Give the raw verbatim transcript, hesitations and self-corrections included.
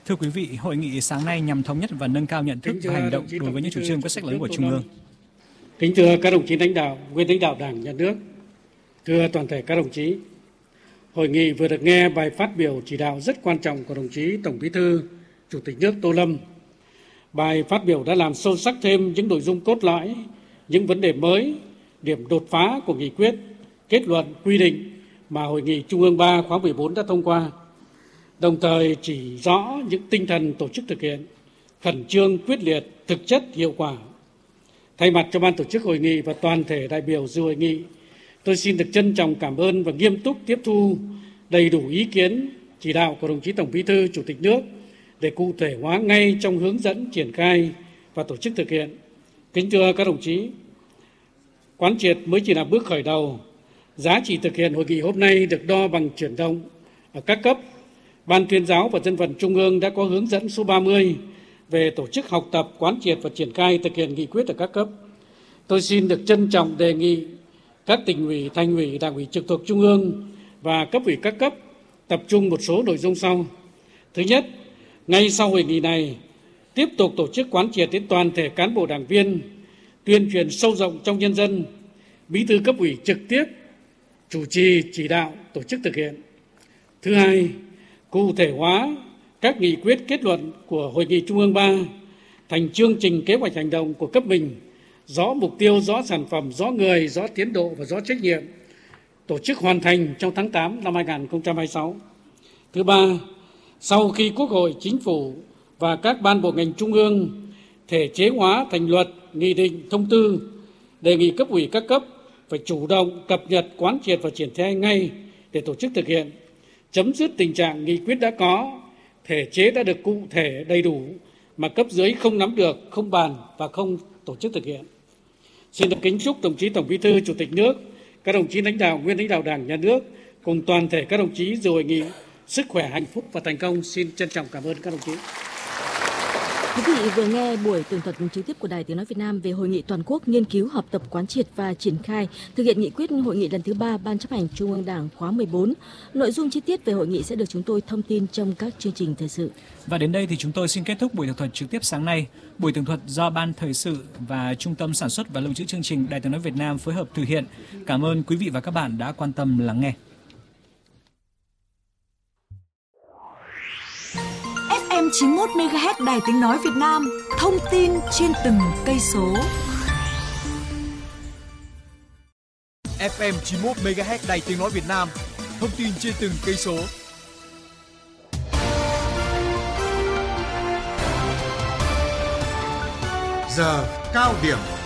Thưa quý vị, hội nghị sáng nay nhằm thống nhất và nâng cao nhận thức và hành động đối với những chủ trương quyết sách lớn của Trung ương. Kính thưa các đồng chí lãnh đạo, nguyên lãnh đạo Đảng, Nhà nước, thưa toàn thể các đồng chí, hội nghị vừa được nghe bài phát biểu chỉ đạo rất quan trọng của đồng chí Tổng Bí thư, Chủ tịch nước Tô Lâm. Bài phát biểu đã làm sâu sắc thêm những nội dung cốt lõi, những vấn đề mới, điểm đột phá của nghị quyết, kết luận, quy định mà Hội nghị Trung ương ba khóa mười bốn đã thông qua, đồng thời chỉ rõ những tinh thần tổ chức thực hiện, khẩn trương, quyết liệt, thực chất, hiệu quả. Thay mặt cho ban tổ chức hội nghị và toàn thể đại biểu dự hội nghị, tôi xin được trân trọng cảm ơn và nghiêm túc tiếp thu đầy đủ ý kiến, chỉ đạo của đồng chí Tổng Bí thư, Chủ tịch nước để cụ thể hóa ngay trong hướng dẫn triển khai và tổ chức thực hiện. Kính thưa các đồng chí, quán triệt mới chỉ là bước khởi đầu. Giá trị thực hiện hội nghị hôm nay được đo bằng chuyển động ở các cấp. Ban Tuyên giáo và Dân vận Trung ương đã có hướng dẫn số ba mươi về tổ chức học tập, quán triệt và triển khai thực hiện nghị quyết ở các cấp. Tôi xin được trân trọng đề nghị các tỉnh ủy, thành ủy, đảng ủy trực thuộc Trung ương và cấp ủy các cấp tập trung một số nội dung sau. Thứ nhất, ngay sau hội nghị này, tiếp tục tổ chức quán triệt đến toàn thể cán bộ đảng viên, tuyên truyền sâu rộng trong nhân dân, Bí thư cấp ủy trực tiếp chủ trì chỉ đạo tổ chức thực hiện. Thứ hai, cụ thể hóa các nghị quyết kết luận của Hội nghị Trung ương ba thành chương trình kế hoạch hành động của cấp mình, rõ mục tiêu, rõ sản phẩm, rõ người, rõ tiến độ và rõ trách nhiệm, tổ chức hoàn thành trong tháng tám năm hai nghìn không trăm hai mươi sáu. Thứ ba, sau khi Quốc hội, Chính phủ và các ban bộ ngành trung ương thể chế hóa thành luật, nghị định, thông tư, đề nghị cấp ủy các cấp phải chủ động cập nhật, quán triệt và triển khai ngay để tổ chức thực hiện, chấm dứt tình trạng nghị quyết đã có, thể chế đã được cụ thể đầy đủ mà cấp dưới không nắm được, không bàn và không tổ chức thực hiện. Xin được kính chúc đồng chí Tổng Bí thư, Chủ tịch nước, các đồng chí lãnh đạo, nguyên lãnh đạo Đảng, Nhà nước cùng toàn thể các đồng chí dự hội nghị sức khỏe, hạnh phúc và thành công. Xin trân trọng cảm ơn các đồng chí. Quý vị vừa nghe buổi tường thuật trực tiếp của Đài Tiếng nói Việt Nam về hội nghị toàn quốc nghiên cứu, học tập, quán triệt và triển khai thực hiện nghị quyết hội nghị lần thứ ba Ban chấp hành Trung ương Đảng khóa mười bốn. Nội dung chi tiết về hội nghị sẽ được chúng tôi thông tin trong các chương trình thời sự. Và đến đây thì chúng tôi xin kết thúc buổi tường thuật trực tiếp sáng nay. Buổi tường thuật do Ban Thời sự và Trung tâm Sản xuất và Lưu trữ chương trình Đài Tiếng nói Việt Nam phối hợp thực hiện. Cảm ơn quý vị và các bạn đã quan tâm lắng nghe. ép em chín mươi mốt mê ga héc Đài Tiếng nói Việt Nam, thông tin trên từng cây số. ép em chín mươi mốt mê ga héc Đài Tiếng nói Việt Nam, thông tin trên từng cây số. Giờ cao điểm.